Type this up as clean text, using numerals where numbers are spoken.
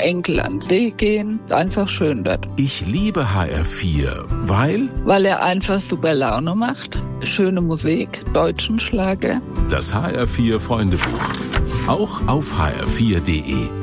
Enkel an den See gehen. Einfach schön dort. Ich liebe HR4, weil? Weil er einfach super Laune macht. Schöne Musik, deutschen Schlager. Das HR4 Freundebuch. Auch auf hr4.de.